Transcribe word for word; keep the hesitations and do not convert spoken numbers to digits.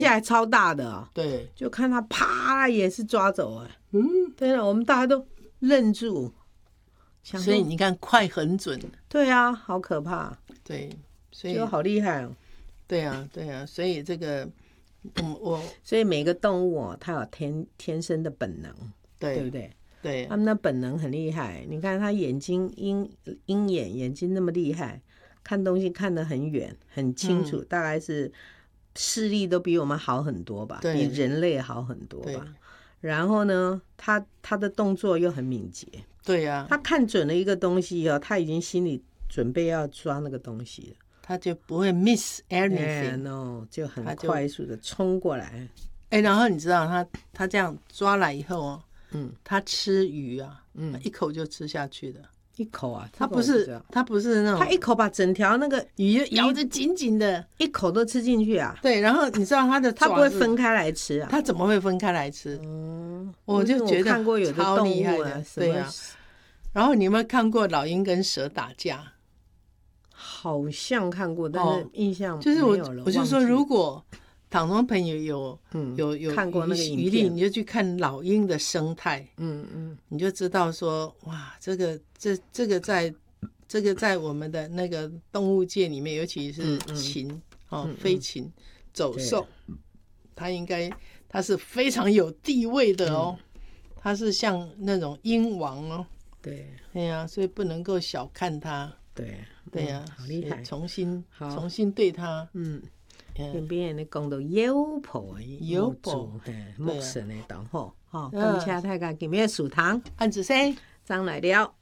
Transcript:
现在超大的、哦， 对， 就看他啪也是抓走哎， 嗯， 对了，我们大家都愣住，想所以你看快很准， 对啊，好可怕， 对，所以就好厉害哦， 对啊，对啊，所以这个，嗯，我所以每个动物哦，它有天天生的本能， 对对不对？ 对他们的本能很厉害，你看他眼睛鹰鹰眼眼睛那么厉害，看东西看得很远很清楚，嗯、大概是视力都比我们好很多吧，比人类好很多吧。然后呢，他他的动作又很敏捷， 对呀、啊， 他看准了一个东西哦，他已经心里准备要抓那个东西了， 他就不会 miss anything， no， 就很快速的冲过来。 哎，然后你知道他他这样抓来以后哦。嗯，他吃鱼啊，嗯，一口就吃下去的， 一口啊， 他不是他不是那种， 他一口把整条那个鱼咬得紧紧的， 一口都吃进去啊。 对，然后你知道他的他不会分开来吃啊， 他怎么会分开来吃？嗯，我就觉得看过有的超厉害的， 对啊。然后你有没有看过老鹰跟蛇打架？ 好像看过，但是印象没有了。 就是我我就说如果。倘若朋友有、嗯、有有看过那个余力，你就去看老鹰的生态， 嗯嗯， 你就知道说，哇，这个这这个在这个在我们的那个动物界里面，尤其是禽、嗯嗯、哦，飞禽走兽，它应该它是非常有地位的哦，它、嗯、是像那种鹰王哦， 对， 对呀、啊，所以不能够小看它， 对对呀、啊嗯，好厉害， 重新重新对它， 嗯。邊邊你講到妖婆妖婆木神的同好，吼，感謝大家今日收聽， 安子生張來了。